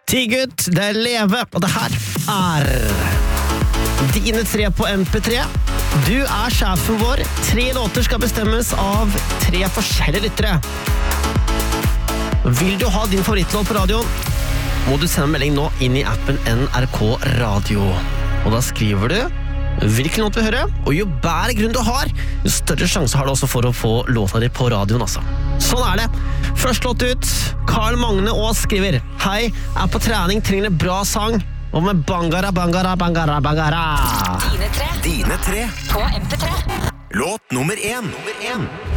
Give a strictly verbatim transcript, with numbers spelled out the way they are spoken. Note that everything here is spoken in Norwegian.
Tigut, det er Leve, og det her er dine tre på M P tre. Du er sjefen vår. Tre låter skal bestemmes av tre forskjellige lyttere. Vil du ha din favorittlåt på radioen, må du sende melding nå inn i appen N R K Radio. Og da skriver du hvilken låt vi hører, og jo bedre grunn du har, jo større sjanse har du også for å få låta di på radioen, altså. Sånn er det. Først låt ut. Karl Magne Aas skriver: Hei, er på trening, trenger en bra sang. Og med bangara, bangara, bangara, bangara. Dine tre. Dine tre. På M P tre. Låt nummer én. Nummer én.